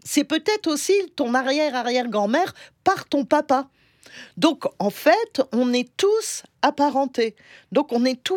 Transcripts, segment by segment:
c'est peut-être aussi ton arrière-arrière-grand-mère par ton papa. Donc, en fait, on est tous apparentés. Donc, on est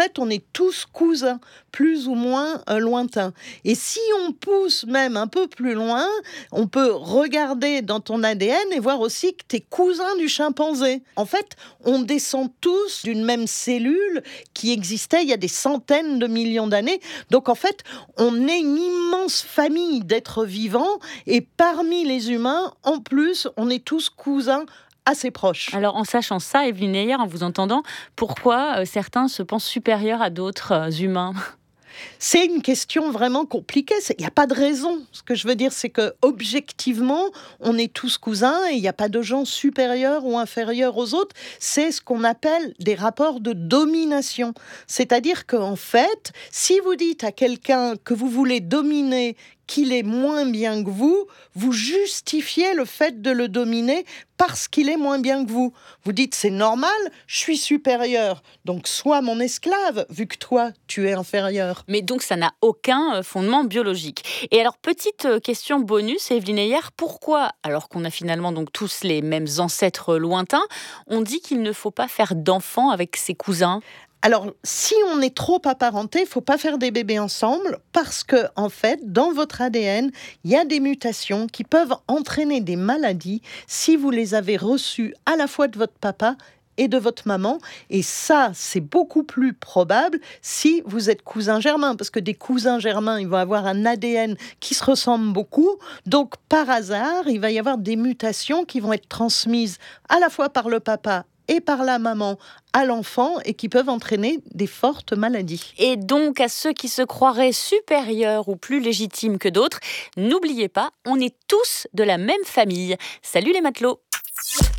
tous cousins, plus ou moins lointains. Et si on pousse même un peu plus loin, on peut regarder dans ton ADN et voir aussi que tu es cousin du chimpanzé. En fait, on descend tous d'une même cellule qui existait il y a des centaines de millions d'années. Donc, en fait, on est une immense famille d'êtres vivants. Et parmi les humains, en plus, on est tous cousins assez proches. Alors, en sachant ça, Evelyne Heyer, en vous entendant, pourquoi certains se pensent supérieurs à d'autres humains ? C'est une question vraiment compliquée. Il n'y a pas de raison. Ce que je veux dire, c'est que objectivement, on est tous cousins et il n'y a pas de gens supérieurs ou inférieurs aux autres. C'est ce qu'on appelle des rapports de domination. C'est-à-dire qu'en fait, si vous dites à quelqu'un que vous voulez dominer, qu'il est moins bien que vous justifiez le fait de le dominer parce qu'il est moins bien que vous. Vous dites, c'est normal, je suis supérieur, donc sois mon esclave, vu que toi, tu es inférieur. Mais donc, ça n'a aucun fondement biologique. Et alors, petite question bonus, Evelyne Heyer, pourquoi, alors qu'on a finalement donc tous les mêmes ancêtres lointains, on dit qu'il ne faut pas faire d'enfants avec ses cousins ? Alors, si on est trop apparenté, il ne faut pas faire des bébés ensemble parce que, en fait, dans votre ADN, il y a des mutations qui peuvent entraîner des maladies si vous les avez reçues à la fois de votre papa et de votre maman. Et ça, c'est beaucoup plus probable si vous êtes cousin germain, parce que des cousins germains, ils vont avoir un ADN qui se ressemble beaucoup. Donc, par hasard, il va y avoir des mutations qui vont être transmises à la fois par le papa et par la maman à l'enfant et qui peuvent entraîner des fortes maladies. Et donc, à ceux qui se croiraient supérieurs ou plus légitimes que d'autres, n'oubliez pas, on est tous de la même famille. Salut les matelots!